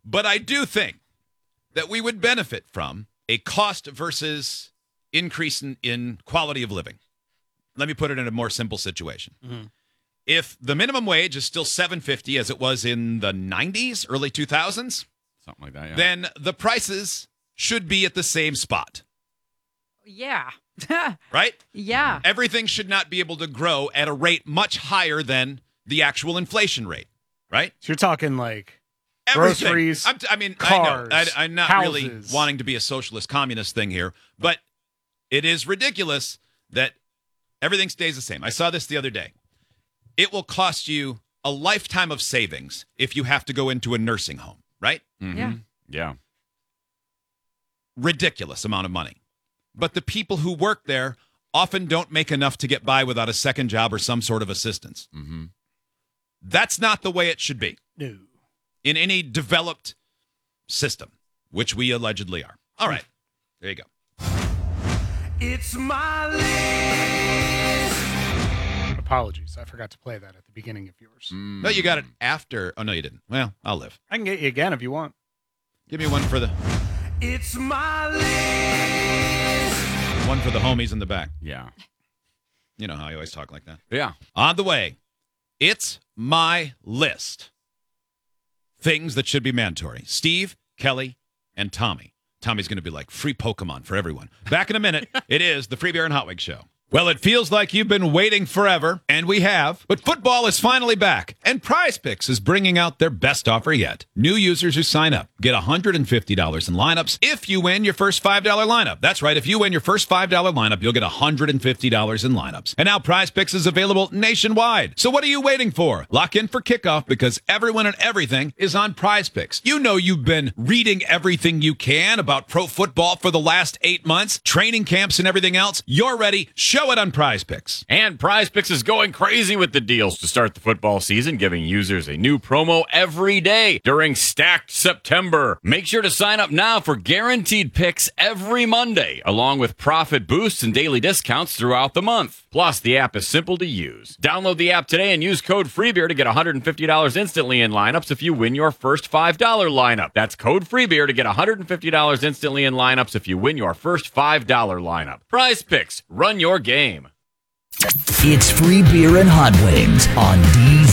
But I do think that we would benefit from a cost versus increase in quality of living. Let me put it in a more simple situation. Mm-hmm. If the minimum wage is still $7.50 as it was in the 90s, early 2000s, something like that, yeah. then the prices should be at the same spot. Yeah. Right? Yeah. Everything should not be able to grow at a rate much higher than the actual inflation rate, right? So you're talking like Everything. groceries, cars, cars, I'm not houses. really wanting to be a socialist communist thing here, but it is ridiculous that everything stays the same. I saw this the other day. It will cost you a lifetime of savings if you have to go into a nursing home, right? Mm-hmm. Yeah. Yeah. Ridiculous amount of money. But the people who work there often don't make enough to get by without a second job or some sort of assistance. Mm-hmm. That's not the way it should be No. in any developed system, which we allegedly are. All right. There you go. It's my list. Apologies. I forgot to play that at the beginning of yours. No, you got it after. Oh, no, you didn't. Well, I'll live. I can get you again if you want. Give me one for the It's my list. homies in the back. Yeah. You know how I always talk like that. Yeah. On the way, it's my list. Things that should be mandatory. Steve, Kelly, and Tommy. Tommy's going to be like, free Pokemon for everyone. Back in a minute, it is the Free Beer and Hot Wings Show. Well, it feels like you've been waiting forever, and we have. But football is finally back, and Prize Picks is bringing out their best offer yet. New users who sign up get $150 in lineups if you win your first $5 lineup. That's right. If you win your first $5 lineup, you'll get $150 in lineups. And now Prize Picks is available nationwide. So what are you waiting for? Lock in for kickoff because everyone and everything is on Prize Picks. You know you've been reading everything you can about pro football for the last 8 months, training camps and everything else. You're ready. Show it on Prize Picks. And Prize Picks is going crazy with the deals to start the football season, giving users a new promo every day during Stacked September. Make sure to sign up now for guaranteed picks every Monday, along with profit boosts and daily discounts throughout the month. Plus, the app is simple to use. Download the app today and use code FREEBEER to get $150 instantly in lineups if you win your first $5 lineup. That's code FREEBEER to get $150 instantly in lineups if you win your first $5 lineup. Prize Picks. Run your game. It's Free Beer and Hot Wings on DZ.